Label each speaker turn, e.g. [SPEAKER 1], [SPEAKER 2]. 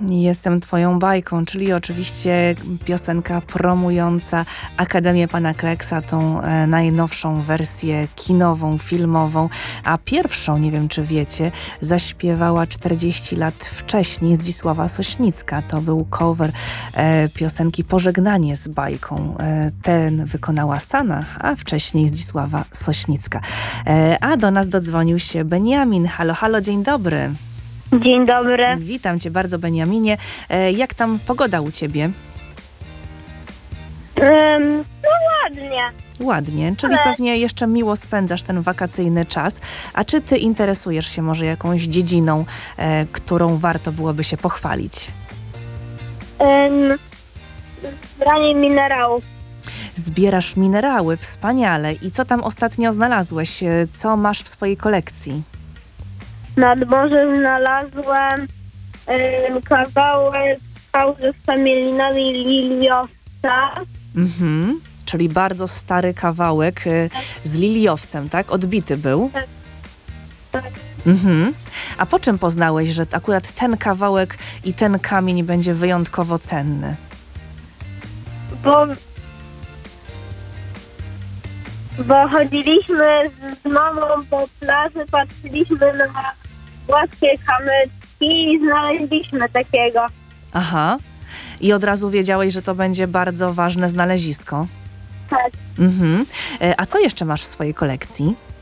[SPEAKER 1] Jestem twoją bajką, czyli oczywiście piosenka promująca Akademię Pana Kleksa, tą najnowszą wersję kinową, filmową, a pierwszą, nie wiem czy wiecie, zaśpiewała 40 lat wcześniej Zdzisława Sośnicka. To był cover piosenki Pożegnanie z bajką. Ten wykonała Sana, a wcześniej Zdzisława Sośnicka. A do nas dodzwonił się Beniamin. Halo, halo, dzień dobry.
[SPEAKER 2] Dzień dobry.
[SPEAKER 1] Witam cię bardzo, Beniaminie. Jak tam pogoda u ciebie?
[SPEAKER 2] No ładnie.
[SPEAKER 1] Ładnie, czyli pewnie jeszcze miło spędzasz ten wakacyjny czas. A czy ty interesujesz się może jakąś dziedziną, którą warto byłoby się pochwalić?
[SPEAKER 2] Branie minerałów.
[SPEAKER 1] Zbierasz minerały, wspaniale. I co tam ostatnio znalazłeś? Co masz w swojej kolekcji?
[SPEAKER 2] Nad morzem znalazłem kawałek skał ze stamielinami liliowca.
[SPEAKER 1] Mhm. Czyli bardzo stary kawałek z liliowcem, tak? Odbity był?
[SPEAKER 2] Tak.
[SPEAKER 1] Mhm. A po czym poznałeś, że akurat ten kawałek i ten kamień będzie wyjątkowo cenny?
[SPEAKER 2] Bo chodziliśmy z mamą po plaży, patrzyliśmy na płaskie kamyczki i znaleźliśmy takiego.
[SPEAKER 1] Aha. I od razu wiedziałeś, że to będzie bardzo ważne znalezisko?
[SPEAKER 2] Tak.
[SPEAKER 1] Mhm. A co jeszcze masz w swojej kolekcji?